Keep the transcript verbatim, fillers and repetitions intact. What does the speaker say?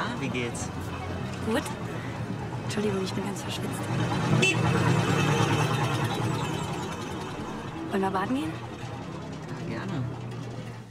wie geht's? Gut. Entschuldigung, ich bin ganz verschwitzt. Wollen wir baden gehen? Ja, gerne.